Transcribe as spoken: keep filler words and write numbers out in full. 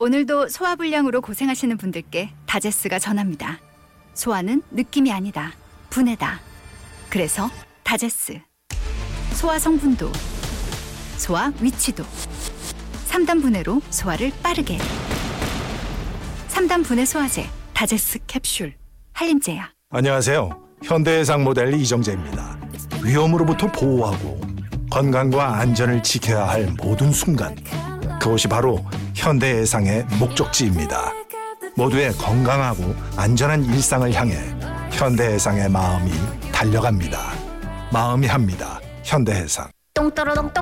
오늘도 소화불량으로 고생하시는 분들께 다제스가 전합니다. 소화는 느낌이 아니다. 분해다. 그래서 다제스. 소화 성분도, 소화 위치도. 삼 단 분해로 소화를 빠르게. 삼 단 분해 소화제 다제스 캡슐. 한림제야. 안녕하세요. 현대해상 모델 이정재입니다. 위험으로부터 보호하고 건강과 안전을 지켜야 할 모든 순간, 그것이 바로 현대해상의 목적지입니다. 모두의 건강하고 안전한 일상을 향해 현대해상의 마음이 달려갑니다. 마음이 합니다. 현대해상. 똥또로똥똥